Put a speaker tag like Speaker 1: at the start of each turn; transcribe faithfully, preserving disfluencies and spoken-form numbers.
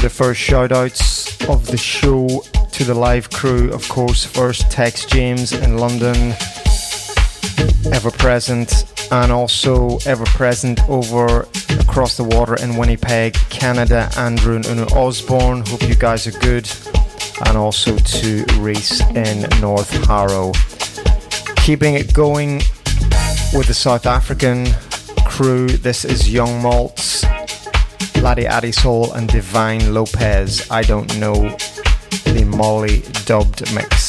Speaker 1: the first shout-outs of the show to the live crew. Of course, first Tex James in London, ever present, and also ever present over across the water in Winnipeg, Canada, Andrew and Una Osborne. Hope you guys are good. And also to Reese in North Harrow. Keeping it going with the South African crew, this is Young Maltz, Laddie Adisol and Divine Lopez. I don't know, the Molly dubbed mix.